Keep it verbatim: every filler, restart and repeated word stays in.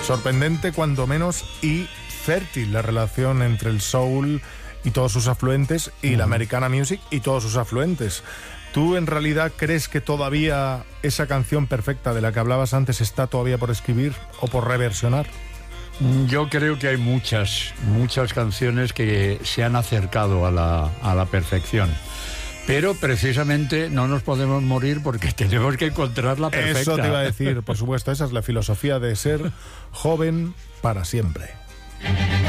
Sorprendente, cuando menos, y fértil la relación entre el soul y todos sus afluentes y uh-huh. la Americana Music y todos sus afluentes. ¿Tú en realidad crees que todavía esa canción perfecta de la que hablabas antes está todavía por escribir o por reversionar? Yo creo que hay muchas, muchas canciones que se han acercado a la, a la perfección. Pero precisamente no nos podemos morir porque tenemos que encontrar la perfecta. Eso te iba a decir, por supuesto, esa es la filosofía de ser joven para siempre.